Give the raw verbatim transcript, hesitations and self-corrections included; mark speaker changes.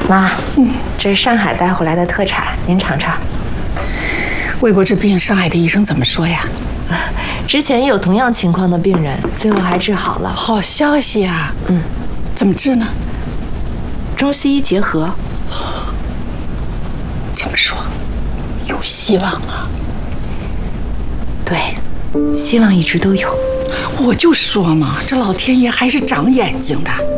Speaker 1: 妈，嗯，这是上海带回来的特产，您尝尝。
Speaker 2: 魏国这病，上海的医生怎么说呀？
Speaker 1: 之前也有同样情况的病人，最后还治好了。
Speaker 2: 好消息啊！嗯，怎么治呢？
Speaker 1: 中西医结合。
Speaker 2: 这么说，有希望啊！
Speaker 1: 对，希望一直都有。
Speaker 2: 我就说嘛，这老天爷还是长眼睛的。